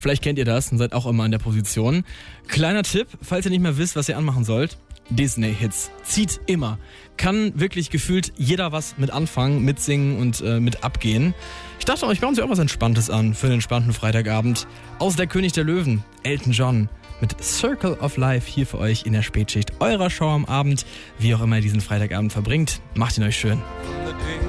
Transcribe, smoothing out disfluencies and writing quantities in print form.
Vielleicht kennt ihr das und seid auch immer in der Position. Kleiner Tipp, falls ihr nicht mehr wisst, was ihr anmachen sollt. Disney-Hits. Zieht immer. Kann wirklich gefühlt jeder was mit anfangen, mitsingen und mit abgehen. Ich dachte euch, bauen Sie auch was Entspanntes an für einen entspannten Freitagabend. Aus Der König der Löwen, Elton John mit Circle of Life hier für euch in der Spätschicht eurer Show am Abend. Wie auch immer ihr diesen Freitagabend verbringt, macht ihn euch schön.